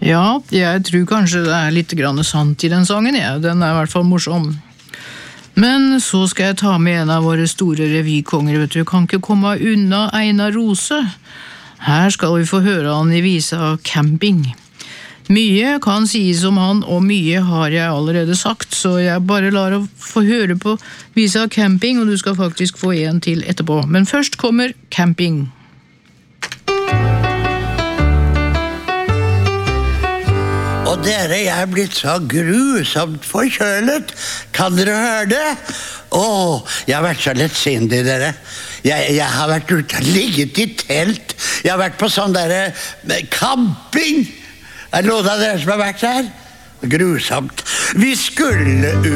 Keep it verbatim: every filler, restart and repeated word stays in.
Ja, jeg tror kanskje det er litt grann sant i den sangen, ja. Den er i hvert fall morsom. Men så skal jeg ta med en av våre store revykonger, vet du. Kan ikke komme unna Einar Rose. Her skal vi få høre han i visa Camping. Mye kan sies om han, og mye har jeg allerede sagt, så jeg bare lar å få høre på visa Camping, og du skal faktisk få en til etterpå. Men først kommer Camping. Og dere, jeg er blitt så grusomt forkjølet. Kan dere høre det? Åh, jeg har vært så lettsindig, dere. Jeg, jeg har vært ute og ligget i telt. Jeg har vært på sånn der camping. Er det noen av dere som har vært der? Grusomt. Vi skulle ut.